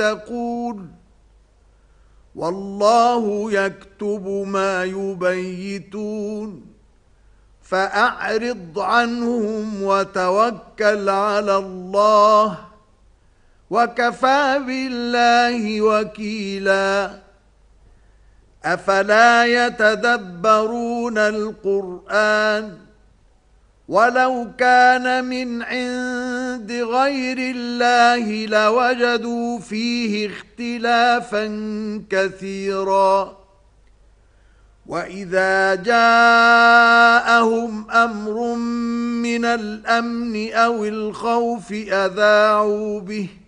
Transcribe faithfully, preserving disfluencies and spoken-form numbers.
يتقون والله يكتب ما يبيتون فأعرض عنهم وتوكل على الله وكفى بالله وكيلا أفلا يتدبرون القرآن ولو كان من عند غير الله لوجدوا فيه اختلافا كثيرا وإذا جاءهم أمر من الأمن أو الخوف أذاعوا به